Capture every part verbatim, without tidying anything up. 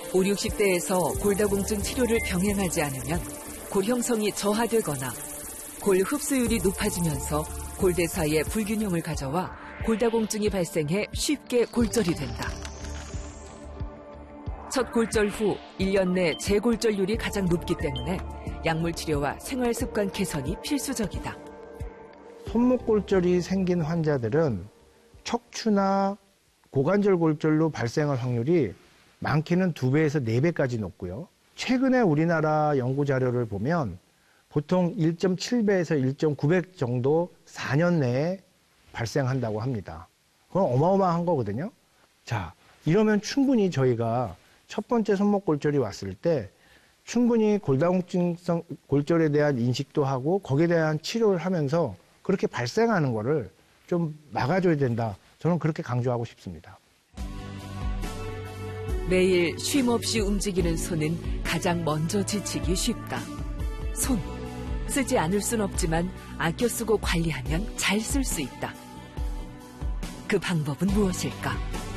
오십, 육십 대에서 골다공증 치료를 병행하지 않으면 골 형성이 저하되거나 골 흡수율이 높아지면서 골대 사이에 불균형을 가져와 골다공증이 발생해 쉽게 골절이 된다. 첫 골절 후 일 년 내 재골절률이 가장 높기 때문에 약물 치료와 생활 습관 개선이 필수적이다. 손목골절이 생긴 환자들은 척추나 고관절 골절로 발생할 확률이 많게는 두 배에서 네 배까지 높고요. 최근에 우리나라 연구 자료를 보면 보통 일 점 칠 배에서 일 점 구 배 정도 사 년 내에 발생한다고 합니다. 그건 어마어마한 거거든요. 자, 이러면 충분히 저희가 첫 번째 손목골절이 왔을 때 충분히 골다공증성 골절에 대한 인식도 하고 거기에 대한 치료를 하면서 그렇게 발생하는 거를 좀 막아줘야 된다. 저는 그렇게 강조하고 싶습니다. 매일 쉼 없이 움직이는 손은 가장 먼저 지치기 쉽다. 손, 쓰지 않을 순 없지만 아껴 쓰고 관리하면 잘 쓸 수 있다. 그 방법은 무엇일까?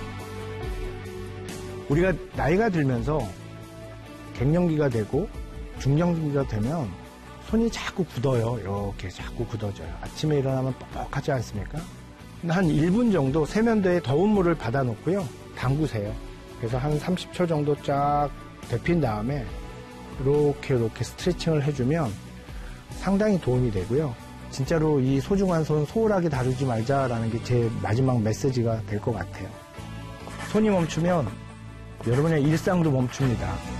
우리가 나이가 들면서 갱년기가 되고 중년기가 되면 손이 자꾸 굳어요. 이렇게 자꾸 굳어져요. 아침에 일어나면 뻑뻑하지 않습니까? 한 일 분 정도 세면대에 더운 물을 받아놓고요. 담그세요. 그래서 한 삼십 초 정도 쫙 데핀 다음에 이렇게 이렇게 스트레칭을 해주면 상당히 도움이 되고요. 진짜로 이 소중한 손 소홀하게 다루지 말자라는 게 제 마지막 메시지가 될 것 같아요. 손이 멈추면 여러분의 일상도 멈춥니다.